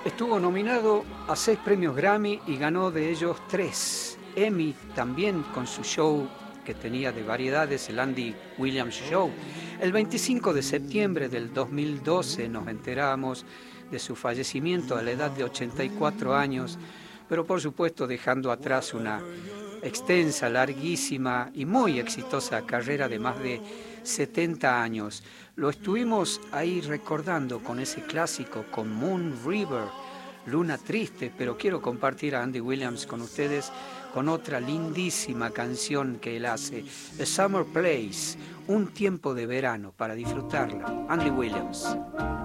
Estuvo nominado a 6 premios Grammy y ganó de ellos 3. Emmy también con su show que tenía de variedades, el Andy Williams Show. El 25 de septiembre del 2012 nos enteramos de su fallecimiento a la edad de 84 años, pero por supuesto dejando atrás una extensa, larguísima y muy exitosa carrera de más de 70 años. Lo estuvimos ahí recordando con ese clásico, con Moon River, Luna Triste, pero quiero compartir a Andy Williams con ustedes con otra lindísima canción que él hace, A Summer Place, un tiempo de verano para disfrutarla. Andy Williams.